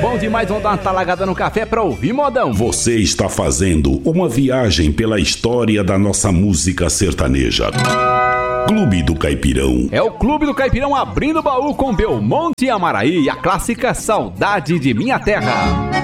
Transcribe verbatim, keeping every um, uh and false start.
bom demais, vamos dar uma talagada no café pra ouvir modão. Você está fazendo uma viagem pela história da nossa música sertaneja. Clube do Caipirão. É o Clube do Caipirão abrindo o baú com Belmonte e Amaraí e a clássica Saudade de Minha Terra.